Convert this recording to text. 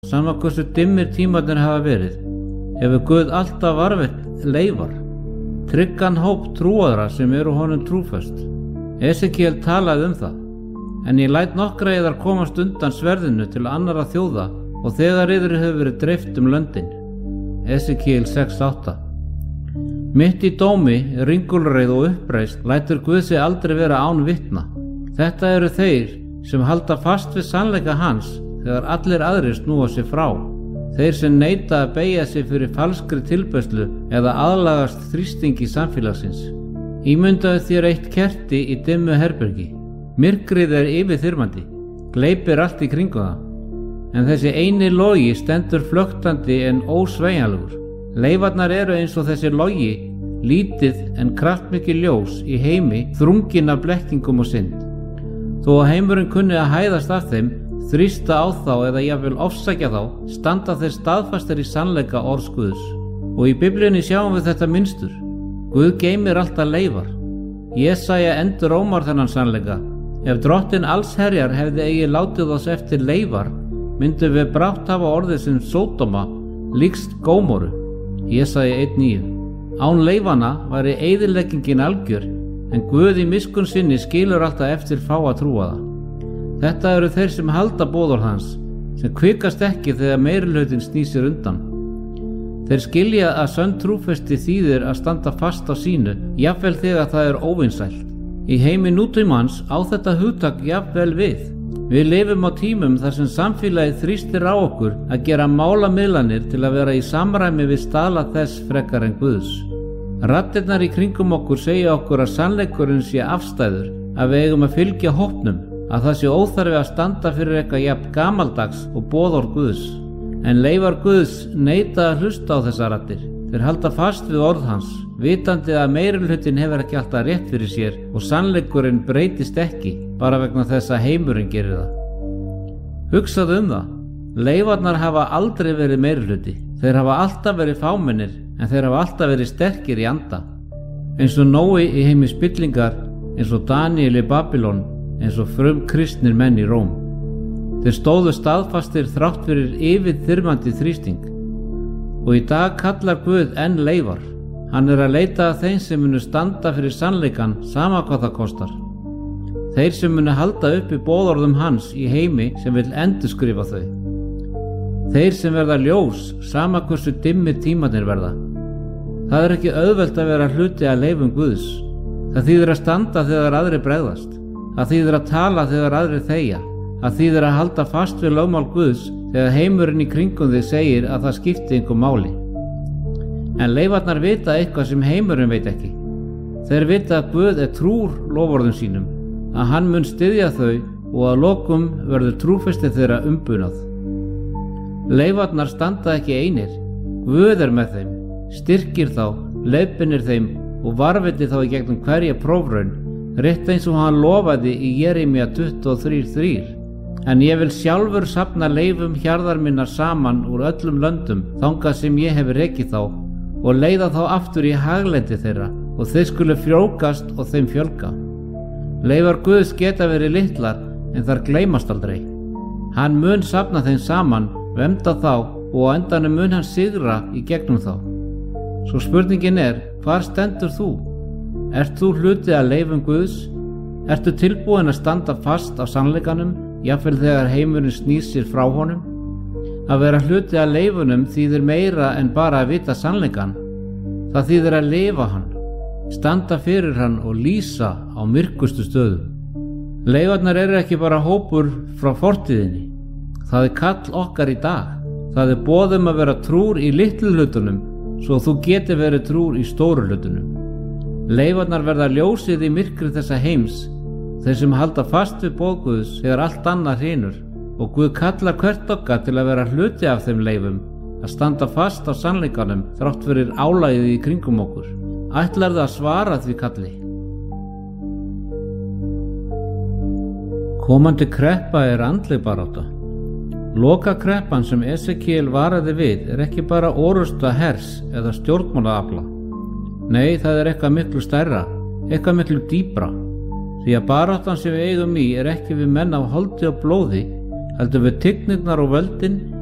Sama hversu dimmir tímarnir hafa verið, hefur Guð alltaf varðveitt leifar, tryggan hóp trúaðra sem eru honum trúföst. Esekiel talaði það, en ég læt nokkra yðar komast undan sverðinu til annarra þjóða og þegar yður hefur verið dreift löndin. Esekiel 6:8. Mitt í dómi, ringulreið og uppreist lætur Guð sig aldrei vera án vitna. Þetta eru þeir sem halda fast við sannleika hans þegar allir aðrir snúa sig frá. Þeir sem neita að beygja sig fyrir falskri tilbeiðslu eða aðlagast þrýstingi samfélagsins. Ímyndaðu þér eitt kerti í dimmu herbergi. Myrkrið er yfirþyrmandi, gleypir allt í kringu það. En þessi eini logi stendur flöktandi en ósveigjanlegur. Leifarnar eru eins og þessi logi, lítið en kraftmikið ljós í heimi þrunginn af blekkingum og synd. Þó að heimurinn kunni að hæðast af þeim, þrýsta á þá eða jafnvel ofsækja þá, standa þeir staðfastir í sannleika orðs Guðs. Og í Biblíunni sjáum við þetta mynstur. Guð geymir alltaf leifar. Jesaja endurómar þennan sannleika. Ef drottinn allsherjar hefði eigi látið oss eftir leifar, myndum við brátt hafa orðið sem Sódóma, líkst Gómoru. Jesaja 1:9. Án leifana væri eyðileggingin algjör, en Guð í miskunn sinni skilur alltaf eftir fáa trúaða. Þetta eru þeir sem halda boðorð hans, sem kvikast ekki þegar meirihlutinn snýr sér undan. Þeir skilja að sönn trúfesti þýðir að standa fast á sínu, jafnvel þegar það er óvinsælt. Í heimi nútímans á þetta hugtak jafnvel við. Við lifum á tímum þar sem samfélagið þrýstir á okkur að gera málamiðlanir til að vera í samræmi við staðla þess frekar en Guðs. Raddirnar í kringum okkur segja okkur að sannleikurinn sé afstæður, að við eigum að fylgja hópnum, að það sé óþarfi að standa fyrir eitthvað jafn gamaldags og boðorð Guðs. En leifar Guðs neita að hlusta á þessar raddir. Þeir halda fast við orð hans, vitandi að meirihlutinn hefur ekki alltaf rétt fyrir sér og sannleikurinn breytist ekki bara vegna þess að heimurinn gerir það. Hugsaðu það. Leifarnar hafa aldrei verið meirihluti. Þeir hafa alltaf verið fámennir, en þeir hafa alltaf verið sterkir í anda. Eins og Nói í heimi spillingar, eins og Daniel í Babylon, eins og kristnir menn í Róm. Þeir stóðu staðfastir þrátt fyrir yfirþyrmandi þrýsting. Og í dag kallar Guð enn leifar. Hann er að leita að þeim sem munu standa fyrir sannleikan sama hvað það kostar. Þeir sem munu halda uppi boðorðum hans í heimi sem vill endurskrifa þau. Þeir sem verða ljós sama hversu dimmir tímarnir verða. Það er ekki auðvelt að vera hluti að leifum Guðs. Það þýðir að standa þegar aðrir bregðast. Það þýðir að tala þegar aðrir þegja. Það þýðir að halda fast við lögmál Guðs þegar heimurinn í kringum þig segir að það skipti einhver máli. En leifarnar vita eitthvað sem heimurinn veit ekki. Þeir vita að Guð er trúr loforðum sínum, að hann mun styðja þau og að lokum verður trúfesti þeirra umbunað. Leifarnar standa ekki einir. Guð er með þeim, styrkir þá, leiðbeinir þeim og varveitir þá í gegnum hverja prófraun, rétt eins og hann lofaði í Jeremía 23:3. En ég vil sjálfur safna leifum hjarðar minnar saman úr öllum löndum þangað sem ég hef rekið þá og leiða þá aftur í haglendi þeirra og þeir skulu frjókast og þeim fjölga. Leifar Guðs geta verið litlar en þar gleymast aldrei. Hann mun safna þeim saman, vernda þá og á endanum mun hann sigra í gegnum þá. Svo spurningin er, hvar stendur þú? Ert þú hluti að leifum Guðs? Ertu tilbúin að standa fast á sannleikanum, jafnvel þegar heimurinn snýr sér frá honum? Að vera hluti að leifunum þýðir meira en bara að vita sannleikan. Það þýðir að lifa hann, standa fyrir hann og lýsa á myrkustu stöðum. Leifarnar eru ekki bara hópur frá fortíðinni. Það er kall okkar í dag. Það er boðum að vera trúr í litlu hlutunum svo þú geti verið trúr í stóru hlutunum. Leifarnar verða ljósið í myrkri þessa heims, þeir sem halda fast við boð Guðs þegar allt annað hrynur, og Guð kallar hvert okkar til að vera hluti af þeim leifum, að standa fast á sannleikanum þrátt fyrir álagið í kringum okkur. Ætlarðu að svara því kalli? Komandi kreppa er andleg barátta. Lokakreppan sem Esekiel varaði við er ekki bara orrusta hers eða stjórnmálaafla. Nei, það er eitthvað miklu stærra, eitthvað miklu dýpra. Því að baráttan sem við eigum í er ekki við menn af holdi og blóði, heldur við tignirnar og völdin,